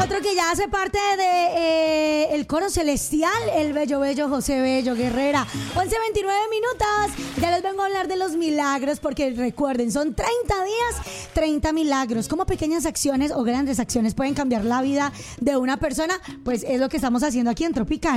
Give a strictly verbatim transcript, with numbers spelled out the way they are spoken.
Otro que ya hace parte de eh, el coro celestial, el bello, bello José Bello Guerrera. once veintinueve minutos. Ya les vengo a hablar de los milagros, porque recuerden, son treinta días, treinta milagros. Cómo pequeñas acciones o grandes acciones pueden cambiar la vida de una persona, pues es lo que estamos haciendo aquí en Tropical.